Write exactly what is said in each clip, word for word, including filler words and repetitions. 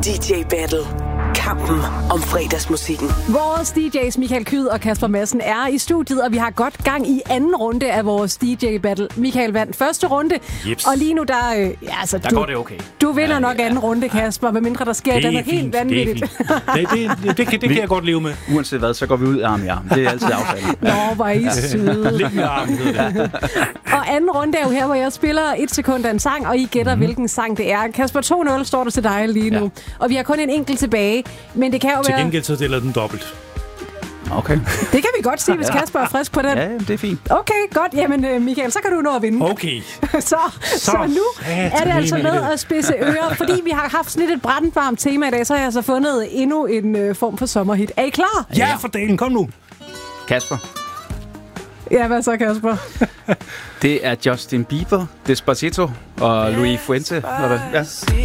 D J Battle. Kampen om fredagsmusikken. Vores D J's Michael Kyed og Kasper Madsen er i studiet, og vi har godt gang i anden runde af vores D J Battle. Michael vandt første runde, Jeps. og lige nu der... Øh, ja, altså, der du, går det okay. Du vinder ja, nok ja. anden runde, Kasper, medmindre der sker noget helt vanvittigt. Det, det, det, det, det, kan, det kan jeg godt leve med. Uanset hvad, så går vi ud arm i arm. Det er altid aftalen. Nå, hvor er I søde. Lidt med armen, hedder det. Og anden runde er jo her, hvor jeg spiller et sekund af en sang, og I gætter, mm-hmm. hvilken sang det er. Kasper, to nul står der til dig lige nu. Ja. Og vi har kun en enkelt tilbage, men det kan jo til være... Til gengæld så deler den dobbelt. Okay. Det kan vi godt sige, hvis Kasper er frisk på den. Ja, det er fint. Okay, godt. Jamen, Michael, så kan du nå at vinde. Okay. så, så, så nu er det altså med at spidse ører. Fordi vi har haft sådan lidt et brandvarmt tema i dag, så har jeg så fundet endnu en øh, form for sommerhit. Er I klar? Ja, for delen. Kom nu. Kasper. Ja, hvad så, Kasper? Det er Justin Bieber, Despacito og Luis Fuente. Ja. ja.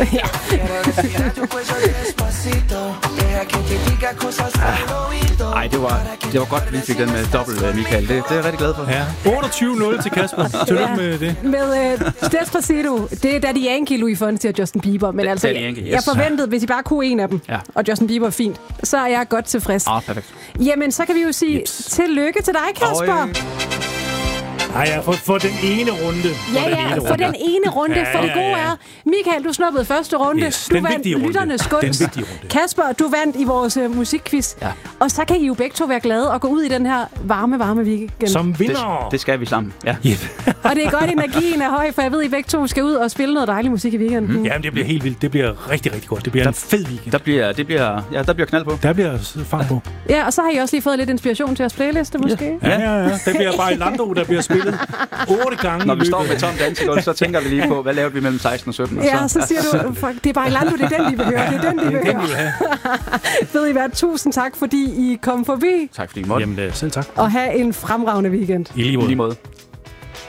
Ej, det var, det var godt, vi fik den med dobbelt, Michael. Det, det er jeg rigtig glad for. Ja. otteogtyve nul til Kasper. Tillykke ja. med det. Med uh, Despacito, det er Daddy Yankee, Luis Fuente og Justin Bieber. Men altså, Daddy Yankee, yes. jeg forventede, hvis I bare kunne en af dem, ja. og Justin Bieber er fint, så er jeg godt tilfreds. Ah, perfekt. Jamen, så kan vi jo sige yes. tillykke til dig, Kasper. Oj. Ej, ja, for, for den ene runde. For ja, den ja, ene for runde. den ene runde. Ja, for det gode ja, ja. er, Michael, du snuppede første runde. Yes, du den vandt lytternes gunst. Den vigtige runde. Kasper, du vandt i vores uh, musikquiz. Ja. Og så kan I jo begge to være glade og gå ud i den her varme, varme weekend. Som vinder. Det, det skal vi sammen, ja. Yep. Og det er godt, energien er høj, for jeg ved, I begge to skal ud og spille noget dejlig musik i weekenden. Mm. Jamen, det bliver helt vildt. Det bliver rigtig, rigtig godt. Det bliver der, en fed weekend. Der bliver, det bliver, ja, der bliver knald på. Der bliver fart på. Ja, og så har I også lige fået lidt inspiration til jeres playliste, måske. Ja, ja, ja. Det bliver bare i Lando, der bliver spillet otte gange. Når vi står med Tom Dansegulv, så tænker vi lige på, hvad lavede vi mellem seksten og sytten? Og ja, så, så siger du, fuck, det er bare i Lando, det er den, de vil høre. Det er den, de vil høre. Ved I hvad, tusind tak, fordi I kom forbi. Tak fordi I måtte. Jamen, selv tak. Og have en fremragende weekend. I lige måde. I lige måde.